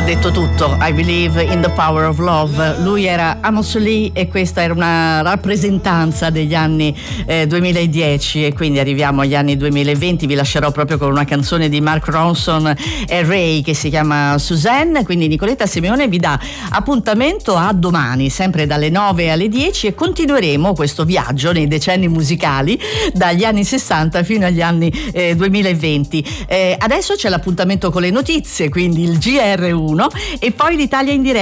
detto tutto. I believe in the power of love. Lui era Amos Lee e questa era una rappresentanza degli anni 2010, e quindi arriviamo agli anni 2020. Vi lascerò proprio con una canzone di Mark Ronson e Ray che si chiama Suzanne. Quindi Nicoletta Simeone vi dà appuntamento a domani, sempre dalle 9 alle 10, e continueremo questo viaggio nei decenni musicali dagli anni 60 fino agli anni 2020. Adesso c'è l'appuntamento con le notizie, quindi il GR1 e poi l'Italia in diretta.